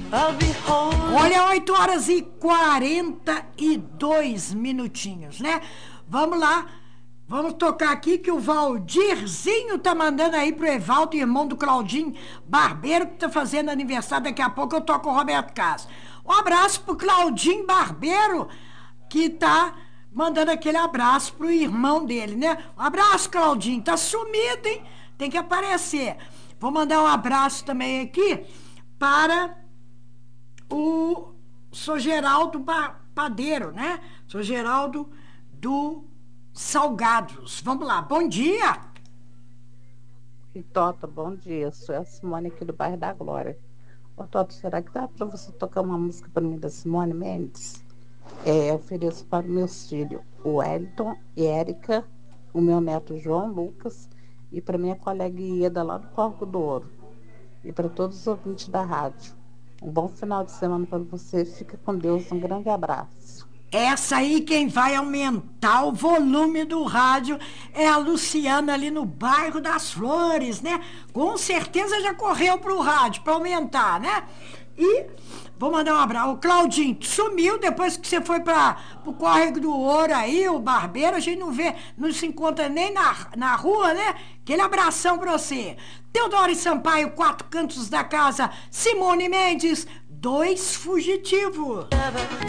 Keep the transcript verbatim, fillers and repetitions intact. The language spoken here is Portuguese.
Olha, oito horas e quarenta e dois minutinhos, né? Vamos lá. Vamos tocar aqui que o Valdirzinho tá mandando aí pro Evaldo, irmão do Claudinho Barbeiro, que tá fazendo aniversário. Daqui a pouco eu toco o Roberto Carlos. Um abraço pro Claudinho Barbeiro, que tá mandando aquele abraço pro irmão dele, né? Um abraço, Claudinho. Tá sumido, hein? Tem que aparecer. Vou mandar um abraço também aqui para o Sr. Geraldo Padeiro, né? Sr. Geraldo do Salgados. Vamos lá, bom dia. E Toto, bom dia. Sou a Simone aqui do bairro da Glória. Ô Toto, será que dá para você tocar uma música para mim da Simone Mendes? É, eu ofereço para meus filhos, o Wellington e Érica, o meu neto João Lucas e para minha colega Ieda lá do Corvo do Ouro. E para todos os ouvintes da rádio. Um bom final de semana para você. Fica com Deus. Um grande abraço. Essa aí, quem vai aumentar o volume do rádio é a Luciana ali no bairro das Flores, né? Com certeza já correu pro rádio para aumentar, né? E vou mandar um abraço. O Claudinho sumiu depois que você foi para o Córrego do Ouro aí, o barbeiro, a gente não vê, não se encontra nem na, na rua, né? Aquele abração para você. Teodoro Sampaio, Quatro Cantos da Casa, Simone Mendes, Dois Fugitivos.